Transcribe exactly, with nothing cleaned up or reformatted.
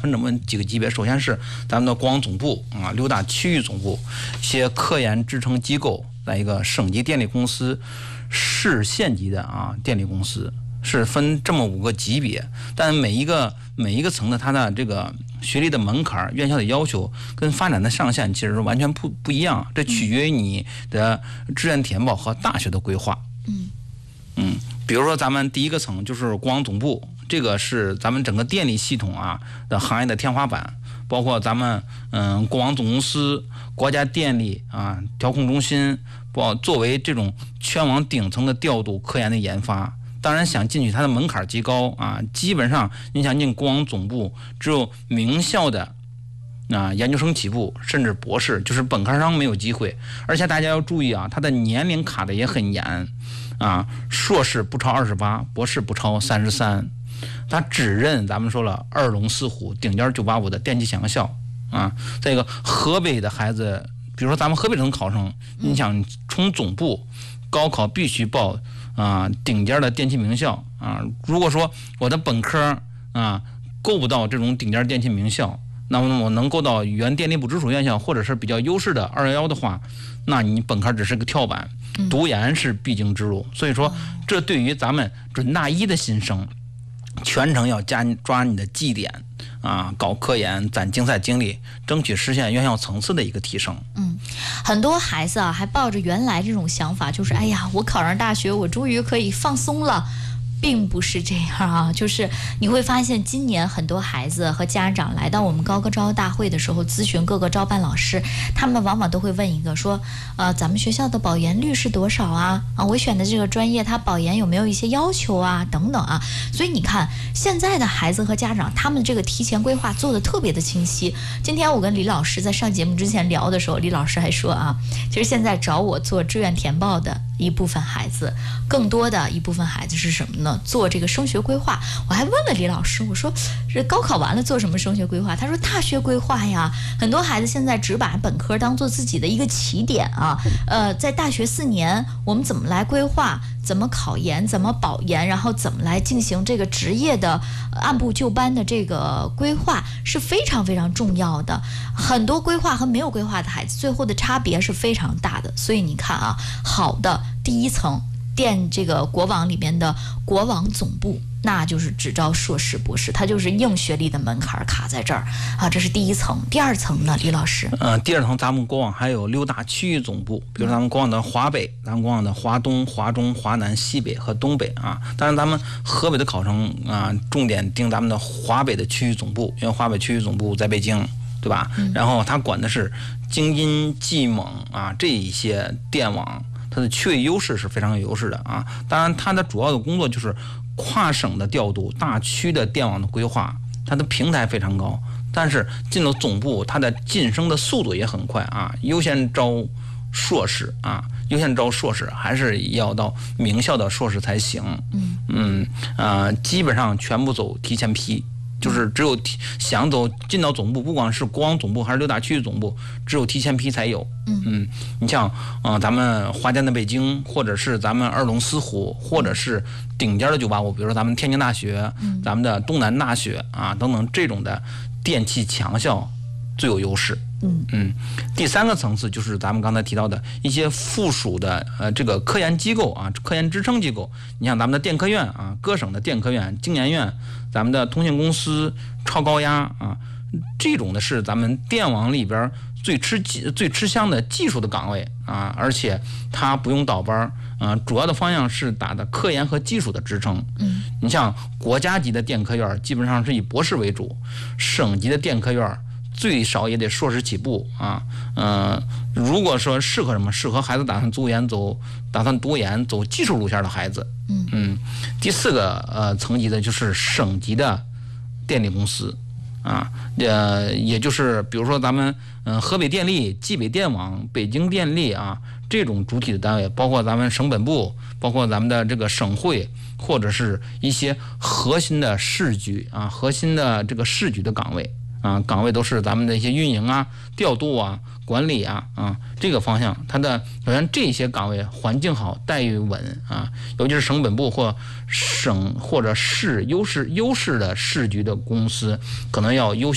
分这么几个级别。首先是咱们的国网总部啊，六大区域总部，一些科研支撑机构，在一个省级电力公司、市县级的啊电力公司，是分这么五个级别。但每一个每一个层的它的这个学历的门槛、院校的要求跟发展的上限其实是完全不不一样，这取决于你的志愿填报和大学的规划。 嗯嗯，比如说咱们第一个层就是国网总部，这个是咱们整个电力系统啊的行业的天花板，包括咱们嗯国网总公司、国家电力啊调控中心，包作为这种全网顶层的调度科研的研发。当然想进去它的门槛极高啊，基本上你想进国网总部，只有名校的啊研究生起步，甚至博士，就是本科生没有机会。而且大家要注意啊，它的年龄卡的也很严啊，硕士不超二十八，博士不超三十三，他只认咱们说了二龙四虎顶尖九八五的电气强校啊。再一个河北的孩子，比如说咱们河北省考生，你想冲总部，高考必须报啊顶尖的电气名校啊。如果说我的本科啊够不到这种顶尖电气名校，那么我能够到原电力部直属院校或者是比较优势的二幺幺的话，那你本科只是个跳板，读研是必经之路。所以说这对于咱们准大一的新生，全程要加抓你的绩点啊，搞科研，攒竞赛经历，争取实现院校层次的一个提升。 嗯，很多孩子啊还抱着原来这种想法，就是哎呀，我考上大学，我终于可以放松了。并不是这样啊，就是你会发现今年很多孩子和家长来到我们高招大会的时候，咨询各个招办老师，他们往往都会问一个说，呃，咱们学校的保研率是多少啊？啊，我选的这个专业，它保研有没有一些要求啊？等等啊。所以你看，现在的孩子和家长，他们这个提前规划做的特别的清晰。今天我跟李老师在上节目之前聊的时候，李老师还说啊，其实现在找我做志愿填报的一部分孩子，更多的一部分孩子是什么呢？做这个升学规划。我还问了李老师，我说这高考完了做什么升学规划？他说大学规划呀。很多孩子现在只把本科当做自己的一个起点啊，呃，在大学四年我们怎么来规划，怎么考研，怎么保研，然后怎么来进行这个职业的按部就班的这个规划是非常非常重要的。很多规划和没有规划的孩子最后的差别是非常大的。所以你看啊，好的第一层电这个国网里面的国网总部，那就是只招硕士博士，它就是硬学历的门槛卡在这儿啊，这是第一层。第二层呢，李老师？ 呃，第二层咱们国网还有六大区域总部，比如咱们国网的华北，咱们国网的华东、华中、华南、西北和东北啊。当然咱们河北的考生啊，重点定咱们的华北的区域总部，因为华北区域总部在北京，对吧？嗯、然后它管的是京津冀蒙啊这一些电网。它的区位优势是非常有优势的啊，当然它的主要的工作就是跨省的调度、大区的电网的规划，它的平台非常高。但是进了总部，它的晋升的速度也很快啊，优先招硕士啊，优先招硕士，还是要到名校的硕士才行。嗯嗯啊、呃，基本上全部走提前批。就是只有想走进到总部，不管是国网总部还是六大区域总部，只有提前批才有。嗯嗯，你像呃咱们华电的北京，或者是咱们二龙司虎，或者是顶尖的九八五，比如说咱们天津大学、嗯、咱们的东南大学啊等等这种的电气强校最有优势。嗯嗯，第三个层次就是咱们刚才提到的一些附属的呃这个科研机构啊，科研支撑机构。你像咱们的电科院啊，各省的电科院、经研院，咱们的通信公司、超高压啊，这种的是咱们电网里边最吃最吃香的技术的岗位啊，而且它不用倒班啊，主要的方向是打的科研和技术的支撑。嗯，你像国家级的电科院基本上是以博士为主，省级的电科院最少也得硕士起步啊，嗯、呃，如果说适合什么，适合孩子打算读研走，打算读研走技术路线的孩子，嗯嗯，第四个呃层级的就是省级的电力公司啊，呃，也就是比如说咱们嗯、呃、河北电力、冀北电网、北京电力啊这种主体的单位，包括咱们省本部，包括咱们的这个省会，或者是一些核心的市局啊，核心的这个市局的岗位。啊，岗位都是咱们的一些运营啊、调度啊、管理啊啊这个方向。它的首先这些岗位环境好、待遇稳啊，尤其是省本部或省或者市优势优势的市局的公司，可能要优先。